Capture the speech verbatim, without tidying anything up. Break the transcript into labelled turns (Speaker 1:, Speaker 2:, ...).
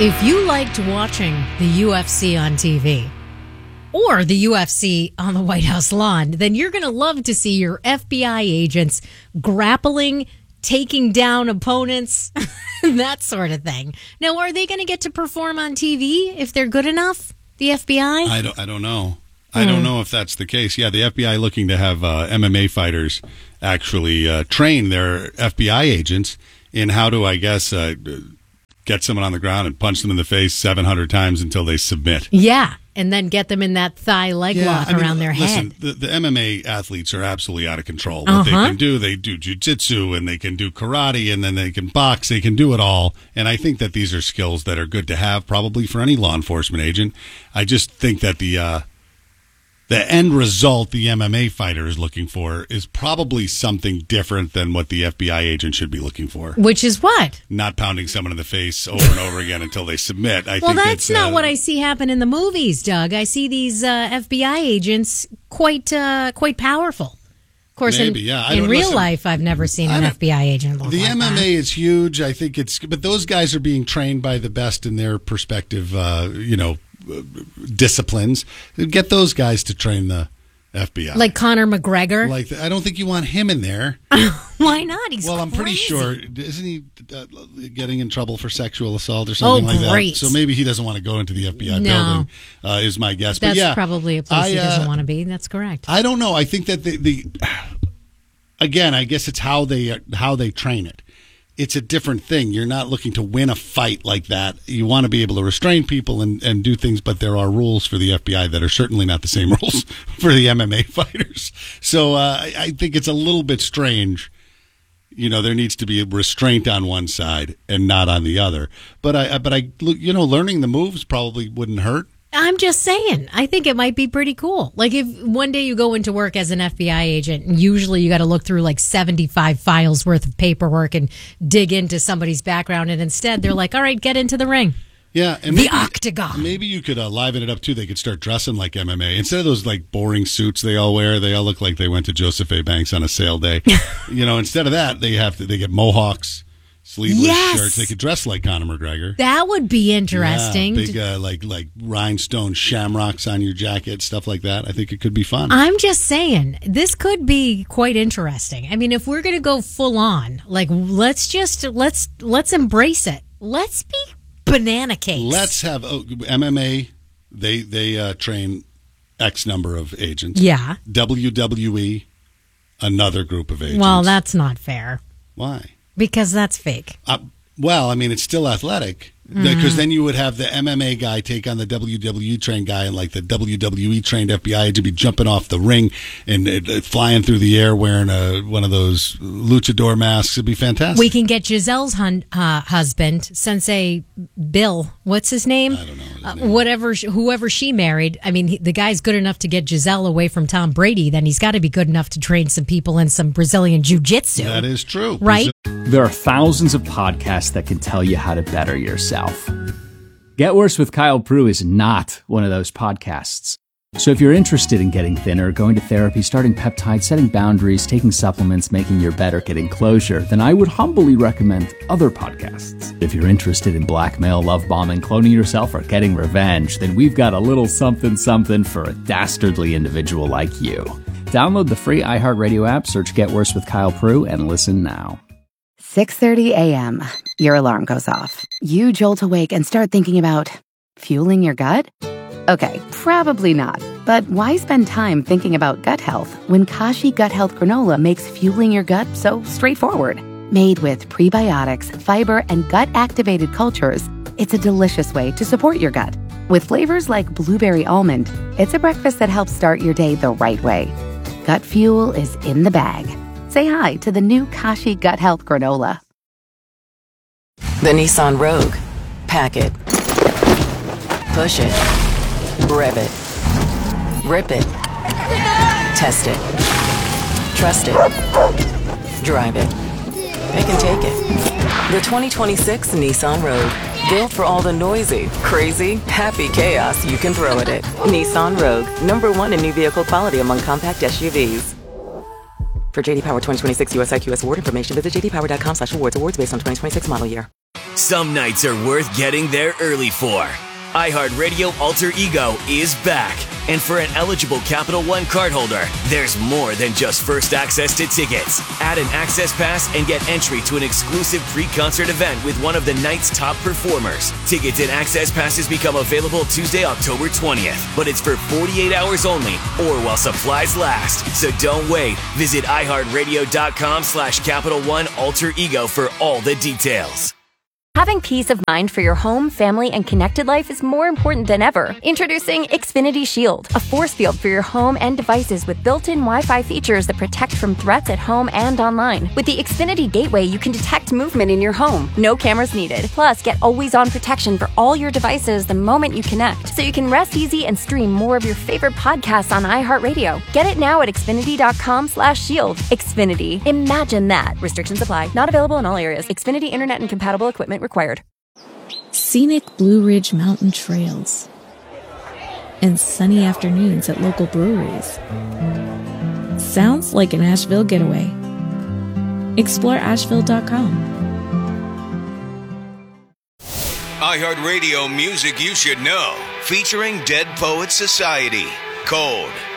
Speaker 1: If you liked watching the U F C on T V or the U F C on the White House lawn, then you're going to love to see your F B I agents grappling, taking down opponents, that sort of thing. Now, are they going to get to perform on T V if they're good enough, the F B I?
Speaker 2: I don't, I don't know. I don't know if that's the case. Yeah, the F B I looking to have uh, M M A fighters actually uh, train their F B I agents in how to, I guess, uh, get someone on the ground and punch them in the face seven hundred times until they submit.
Speaker 1: Yeah, and then get them in that thigh-leg
Speaker 2: yeah,
Speaker 1: lock
Speaker 2: I mean,
Speaker 1: around their
Speaker 2: listen,
Speaker 1: head.
Speaker 2: The, the M M A athletes are absolutely out of control. What
Speaker 1: uh-huh.
Speaker 2: they can do, they do jiu-jitsu, and they can do karate, and then they can box. They can do it all. And I think that these are skills that are good to have probably for any law enforcement agent. I just think that the... Uh, The end result the M M A fighter is looking for is probably something different than what the F B I agent should be looking for.
Speaker 1: Which is what?
Speaker 2: Not pounding someone in the face over and over again until they submit. I
Speaker 1: well,
Speaker 2: think
Speaker 1: that's
Speaker 2: it's,
Speaker 1: not
Speaker 2: uh,
Speaker 1: what I see happen in the movies, Doug. I see these uh, F B I agents quite uh, quite powerful. Of course,
Speaker 2: maybe,
Speaker 1: in,
Speaker 2: yeah. I
Speaker 1: in real
Speaker 2: listen,
Speaker 1: life, I've never seen an F B I agent look
Speaker 2: The
Speaker 1: like
Speaker 2: M M A
Speaker 1: that.
Speaker 2: is huge. I think it's, but those guys are being trained by the best in their perspective, uh, you know, disciplines. Get those guys to train the F B I.
Speaker 1: Like Conor McGregor?
Speaker 2: Like I don't think you want him in there.
Speaker 1: Why not? He's
Speaker 2: well, I'm pretty
Speaker 1: crazy.
Speaker 2: sure, isn't he uh, getting in trouble for sexual assault or something
Speaker 1: oh,
Speaker 2: like
Speaker 1: great.
Speaker 2: that? So maybe he doesn't want to go into the F B I
Speaker 1: no.
Speaker 2: building, uh, is my guess.
Speaker 1: That's
Speaker 2: but yeah,
Speaker 1: probably a place
Speaker 2: I,
Speaker 1: he doesn't
Speaker 2: uh,
Speaker 1: want to be. That's correct.
Speaker 2: I don't know. I think that the, the again, I guess it's how they how they train it. It's a different thing. You're not looking to win a fight like that. You want to be able to restrain people and, and do things, but there are rules for the F B I that are certainly not the same rules for the M M A fighters. So uh, I, I think it's a little bit strange. You know, there needs to be a restraint on one side and not on the other. But I, but I, you know, learning the moves probably wouldn't hurt.
Speaker 1: I'm just saying, I think it might be pretty cool. Like if one day you go into work as an F B I agent, and usually you got to look through like seventy-five files worth of paperwork and dig into somebody's background, and instead they're like, all right, get into the ring.
Speaker 2: Yeah, and
Speaker 1: the
Speaker 2: maybe,
Speaker 1: octagon.
Speaker 2: Maybe you could uh, liven it up too. They could start dressing like M M A instead of those like boring suits they all wear. They all look like they went to Joseph A. Banks on a sale day. You know, instead of that, they have to. They get mohawks, sleeveless
Speaker 1: yes.
Speaker 2: shirts. They could dress like Conor McGregor.
Speaker 1: That would be interesting.
Speaker 2: Yeah, big uh, like like rhinestone shamrocks on your jacket, stuff like that. I think it could be fun.
Speaker 1: I'm just saying, this could be quite interesting. I mean, if we're going to go full on, like let's just let's let's embrace it. Let's be banana cakes.
Speaker 2: Let's have oh, M M A. They they uh, train X number of agents.
Speaker 1: Yeah.
Speaker 2: W W E, another group of agents.
Speaker 1: Well, that's not fair.
Speaker 2: Why?
Speaker 1: Because that's fake.
Speaker 2: Uh, well, I mean, it's still athletic. Because mm-hmm. then you would have the M M A guy take on the W W E trained guy, and like the W W E trained F B I agent be jumping off the ring and uh, flying through the air wearing a, one of those luchador masks. It'd be fantastic.
Speaker 1: We can get Giselle's hun- uh, husband, Sensei Bill. What's his name?
Speaker 2: I don't know. His
Speaker 1: Uh,
Speaker 2: name.
Speaker 1: whatever, whoever she married. I mean, he, the guy's good enough to get Giselle away from Tom Brady. Then he's got to be good enough to train some people in some Brazilian jiu-jitsu.
Speaker 2: That is true.
Speaker 1: Right?
Speaker 3: There are thousands of podcasts that can tell you how to better yourself. Get Worse with Kyle Prue is not one of those podcasts. So if you're interested in getting thinner, going to therapy, starting peptides, setting boundaries, taking supplements, making your bed, or getting closure, then I would humbly recommend other podcasts. If you're interested in blackmail, love bombing, cloning yourself, or getting revenge, then we've got a little something something for a dastardly individual like you. Download the free iHeartRadio app, search Get Worse with Kyle Prue, and listen now.
Speaker 4: six thirty a.m. Your alarm goes off. You jolt awake and start thinking about fueling your gut? Okay, probably not. But why spend time thinking about gut health when Kashi Gut Health Granola makes fueling your gut so straightforward? Made with prebiotics, fiber, and gut-activated cultures, it's a delicious way to support your gut. With flavors like blueberry almond, it's a breakfast that helps start your day the right way. Gut fuel is in the bag. Say hi to the new Kashi Gut Health Granola.
Speaker 5: The Nissan Rogue. Pack it. Push it. Rev it. Rip it. Test it. Trust it. Drive it. It can take it. The twenty twenty-six Nissan Rogue. Built for all the noisy, crazy, happy chaos you can throw at it. Nissan Rogue. Number one in new vehicle quality among compact S U Vs. For J D Power twenty twenty-six U S I Q S award information, visit j d power dot com slash awards. Awards based on twenty twenty-six model year.
Speaker 6: Some nights are worth getting there early for. iHeartRadio Alter Ego is back. And for an eligible Capital One cardholder, there's more than just first access to tickets. Add an access pass and get entry to an exclusive pre-concert event with one of the night's top performers. Tickets and access passes become available Tuesday, October twentieth, but it's for forty-eight hours only or while supplies last. So don't wait. Visit iHeartRadio.com slash Capital One Alter Ego for all the details.
Speaker 7: Having peace of mind for your home, family, and connected life is more important than ever. Introducing Xfinity Shield, a force field for your home and devices with built-in Wi-Fi features that protect from threats at home and online. With the Xfinity Gateway, you can detect movement in your home. No cameras needed. Plus, get always-on protection for all your devices the moment you connect, so you can rest easy and stream more of your favorite podcasts on iHeartRadio. Get it now at Xfinity.com slash shield. Xfinity. Imagine that. Restrictions apply. Not available in all areas. Xfinity Internet and compatible equipment required.
Speaker 8: Scenic Blue Ridge Mountain trails and sunny afternoons at local breweries. Sounds like an Asheville getaway. Explore Asheville dot com.
Speaker 9: iHeartRadio music you should know, featuring Dead Poets Society, Cold,